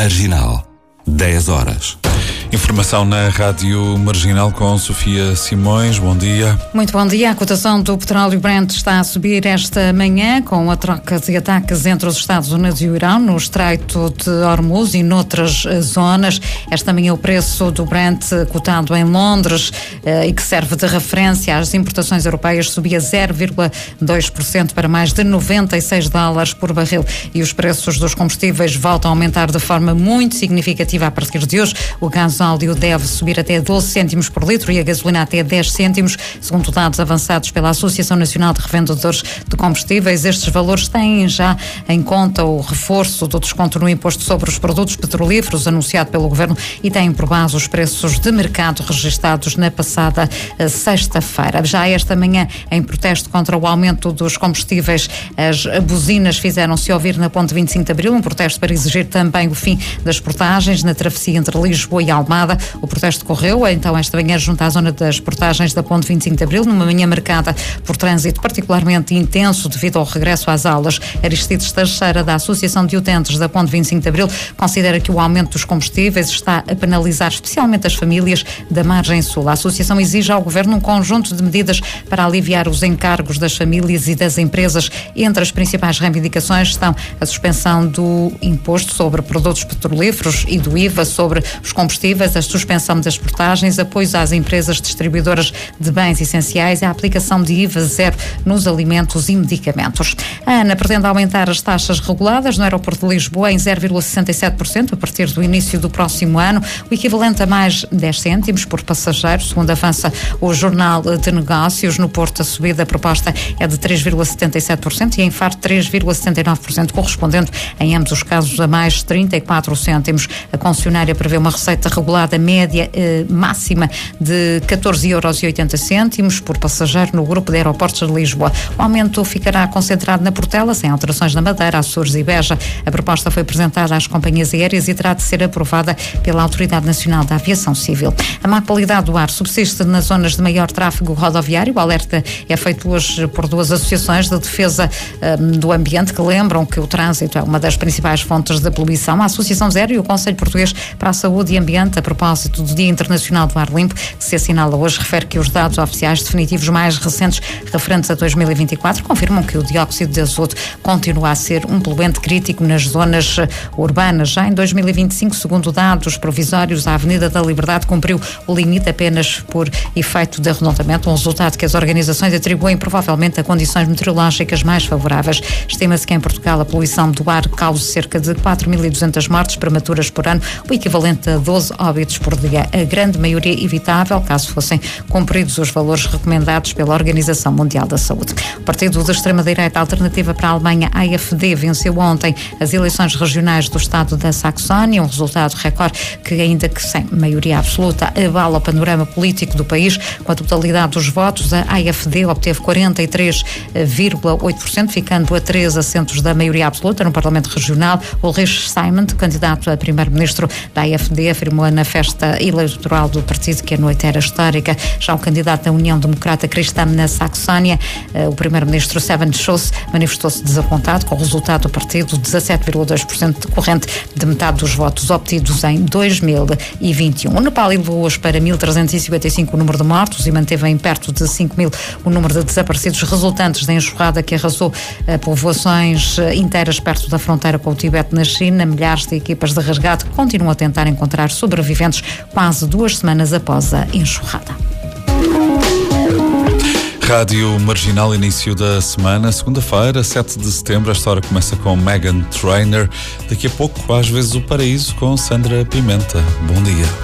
Marginal, 10 horas. Informação na Rádio Marginal com Sofia Simões. Bom dia. Muito bom dia. A cotação do petróleo Brent está a subir esta manhã com a troca de ataques entre os Estados Unidos e o Irão no Estreito de Hormuz e noutras zonas. Esta manhã o preço do Brent cotado em Londres e que serve de referência às importações europeias subia 0,2% para mais de $96 por barril. E os preços dos combustíveis voltam a aumentar de forma muito significativa a partir de hoje. O gás óleo deve subir até 12 cêntimos por litro e a gasolina até 10 cêntimos, segundo dados avançados pela Associação Nacional de Revendedores de Combustíveis. Estes valores têm já em conta o reforço do desconto no imposto sobre os produtos petrolíferos anunciado pelo Governo e têm por base os preços de mercado registados na passada sexta-feira. Já esta manhã, em protesto contra o aumento dos combustíveis, as buzinas fizeram-se ouvir na Ponte 25 de Abril, um protesto para exigir também o fim das portagens na travessia entre Lisboa e Almada. O protesto decorreu então esta manhã junto à zona das portagens da Ponte 25 de Abril, numa manhã marcada por trânsito particularmente intenso devido ao regresso às aulas. Aristides Teixeira, da Associação de Utentes da Ponte 25 de Abril, considera que o aumento dos combustíveis está a penalizar especialmente as famílias da margem sul. A associação exige ao Governo um conjunto de medidas para aliviar os encargos das famílias e das empresas. Entre as principais reivindicações estão a suspensão do imposto sobre produtos petrolíferos e do IVA sobre os combustíveis, a suspensão das portagens, apoios às empresas distribuidoras de bens essenciais e a aplicação de IVA zero nos alimentos e medicamentos. A ANA pretende aumentar as taxas reguladas no aeroporto de Lisboa em 0,67% a partir do início do próximo ano, o equivalente a mais 10 cêntimos por passageiro, segundo avança o Jornal de Negócios. No Porto, a subida proposta é de 3,77% e em Faro 3,79%, correspondendo em ambos os casos a mais 34 cêntimos. A concessionária prevê uma receita regulada média máxima de 14,80 € por passageiro no grupo de aeroportos de Lisboa. O aumento ficará concentrado na Portela, sem alterações na Madeira, Açores e Beja. A proposta foi apresentada às companhias aéreas e terá de ser aprovada pela Autoridade Nacional da Aviação Civil. A má qualidade do ar subsiste nas zonas de maior tráfego rodoviário. O alerta é feito hoje por duas associações de defesa do ambiente que lembram que o trânsito é uma das principais fontes de poluição. A Associação Zero e o Conselho Português para a Saúde e Ambiente, a propósito do Dia Internacional do Ar Limpo, que se assinala hoje, refere que os dados oficiais definitivos mais recentes, referentes a 2024, confirmam que o dióxido de azoto continua a ser um poluente crítico nas zonas urbanas. Já em 2025, segundo dados provisórios, a Avenida da Liberdade cumpriu o limite apenas por efeito de arredondamento, um resultado que as organizações atribuem provavelmente a condições meteorológicas mais favoráveis. Estima-se que em Portugal a poluição do ar cause cerca de 4.200 mortes prematuras por ano, o equivalente a 12 óbitos por dia, a grande maioria evitável, caso fossem cumpridos os valores recomendados pela Organização Mundial da Saúde. O partido da extrema-direita Alternativa para a Alemanha, AfD, venceu ontem as eleições regionais do estado da Saxónia, um resultado recorde que, ainda que sem maioria absoluta, abala o panorama político do país. Com a totalidade dos votos, a AfD obteve 43,8%, ficando a 3 assentos da maioria absoluta no Parlamento Regional. Ulrich Simon, candidato a primeiro-ministro da AfD, afirmou na festa eleitoral do partido que a noite era histórica. Já o candidato da União Democrata Cristã na Saxónia, o primeiro-ministro Steffen Schuss, manifestou-se desapontado com o resultado do partido, 17,2%, decorrente de metade dos votos obtidos em 2021. O Nepal elevou hoje para 1.355 o número de mortos e manteve em perto de 5.000 o número de desaparecidos resultantes da enxurrada que arrasou povoações inteiras perto da fronteira com o Tibete, na China. Milhares de equipas de resgate continuam a tentar encontrar sobreviventes quase 2 semanas após a enxurrada. Rádio Marginal, início da semana, segunda-feira, 7 de setembro. Esta hora começa com Meghan Trainor. Daqui a pouco, às vezes, o paraíso com Sandra Pimenta. Bom dia.